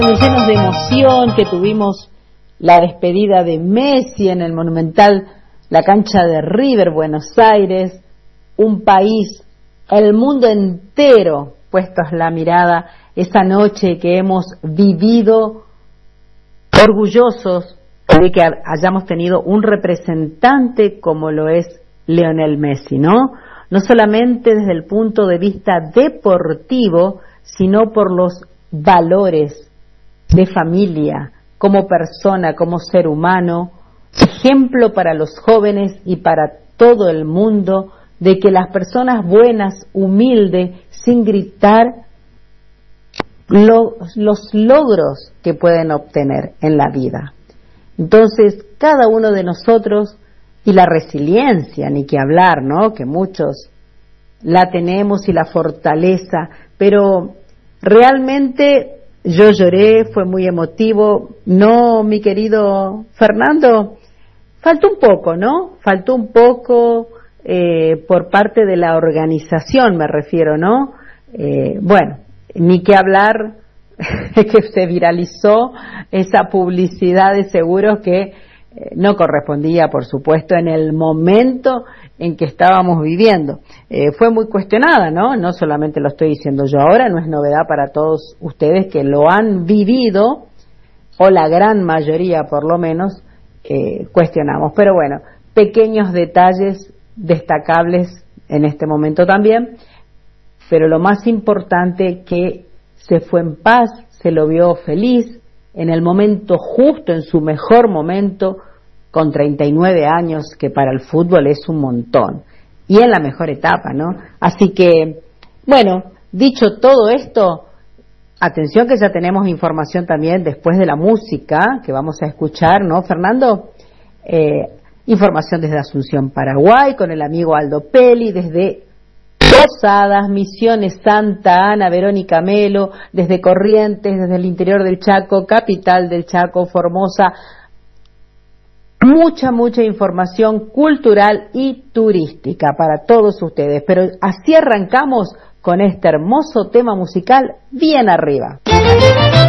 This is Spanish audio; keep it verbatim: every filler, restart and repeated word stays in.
Llenos de emoción que tuvimos la despedida de Messi en el Monumental, la cancha de River, Buenos Aires, un país, el mundo entero puestos la mirada esa noche que hemos vivido, orgullosos de que hayamos tenido un representante como lo es Lionel Messi, ¿no? No solamente desde el punto de vista deportivo, sino por los valores de familia, como persona, como ser humano, ejemplo para los jóvenes y para todo el mundo de que las personas buenas, humildes, sin gritar, lo, los logros que pueden obtener en la vida. Entonces, cada uno de nosotros, y la resiliencia, ni que hablar, ¿no? Que muchos la tenemos y la fortaleza, pero realmente yo lloré, fue muy emotivo. No, mi querido Fernando, faltó un poco, ¿no? Faltó un poco eh, por parte de la organización, me refiero, ¿no? Eh, bueno, ni que hablar que se viralizó esa publicidad de seguros que eh, no correspondía, por supuesto, en el momento en que estábamos viviendo. Eh, fue muy cuestionada, ¿no? No solamente lo estoy diciendo yo ahora, no es novedad para todos ustedes que lo han vivido, o la gran mayoría por lo menos, eh, cuestionamos. Pero bueno, pequeños detalles destacables en este momento también, pero lo más importante que se fue en paz, se lo vio feliz, en el momento justo, en su mejor momento, con treinta y nueve años, que para el fútbol es un montón, y en la mejor etapa, ¿no? Así que, bueno, dicho todo esto, atención que ya tenemos información también después de la música que vamos a escuchar, ¿no, Fernando? Eh, información desde Asunción, Paraguay, con el amigo Aldo Peli, desde Posadas, Misiones, Santa Ana, Verónica Melo, desde Corrientes, desde el interior del Chaco, capital del Chaco, Formosa. Mucha, mucha información cultural y turística para todos ustedes. Pero así arrancamos con este hermoso tema musical bien arriba.